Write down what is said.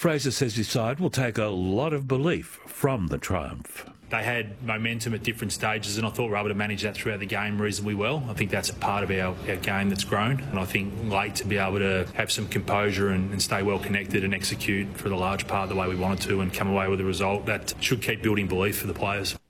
Fraser says his side will take a lot of belief from the triumph. They had momentum at different stages, and I thought we were able to manage that throughout the game reasonably well. I think that's a part of our game that's grown, and I think late to be able to have some composure and stay well connected and execute for the large part the way we wanted to and come away with a result that should keep building belief for the players.